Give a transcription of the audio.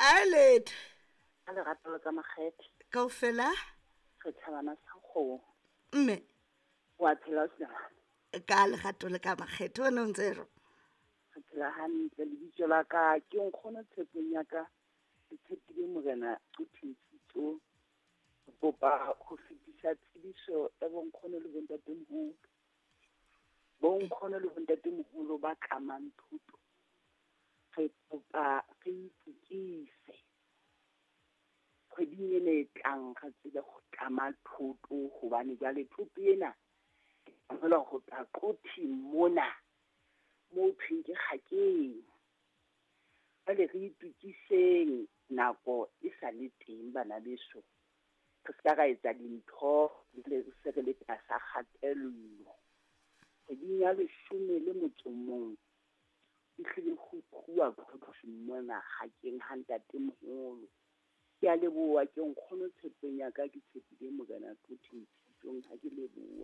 Alet a le gato ka makgethe kaofela re thabana sa kgomo mme wa phela sena ka legato le ka makgethe o ne o ntse ro re phela hantle lebitso la ka ke nkgono tshepong ya ka ke tshepile morena Qothisitso kopa go fetisa tsebiso ya bonkgono le bontatemoholo bonkgono le bontatemoholo ba kamang thuto re kopa re itukise kgweding ena e tlang ga tsela go tama thuto hobane jwale thuto ena tshwanela go tla qothi mona mo thweng ke kgakeng jwale re itukiseng nako e sa le teng bana beso re ska ra etsa dintho le se re le tlasa kgatello kgweding ya 11 ehlile go bua qothi mona kgakeng ha ntatemoholo ke a leboha ke nkgono tshepeng ya ka ke tshepile morena Qothisitsong ha ke leboha